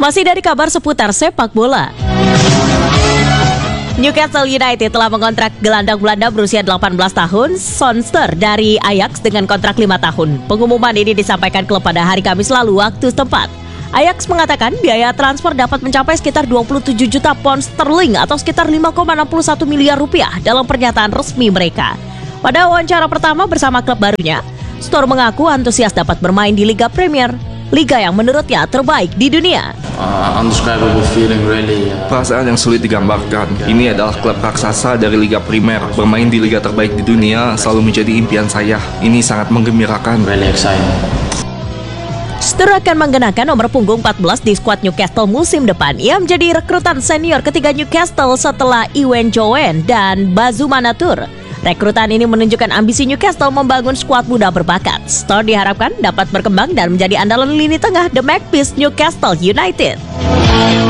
Masih dari kabar seputar sepak bola. Newcastle United telah mengontrak gelandang Belanda berusia 18 tahun, Sonster dari Ajax dengan kontrak 5 tahun. Pengumuman ini disampaikan klub pada hari Kamis lalu waktu setempat. Ajax mengatakan biaya transfer dapat mencapai sekitar 27 juta pound sterling atau sekitar 5,61 miliar rupiah dalam pernyataan resmi mereka. Pada wawancara pertama bersama klub barunya, Storr mengaku antusias dapat bermain di Liga Premier, liga yang menurutnya terbaik di dunia. Perasaan yang sulit digambarkan. Ini adalah klub raksasa dari Liga Primer. Bermain di liga terbaik di dunia selalu menjadi impian saya. Ini sangat menggembirakan. Storr akan mengenakan nomor punggung 14 di skuad Newcastle musim depan. Ia menjadi rekrutan senior ketiga Newcastle setelah Ewen Jowen dan Bazuma Natur. Rekrutan ini menunjukkan ambisi Newcastle membangun skuad muda berbakat. Storr diharapkan dapat berkembang dan menjadi andalan lini tengah The Magpies Newcastle United.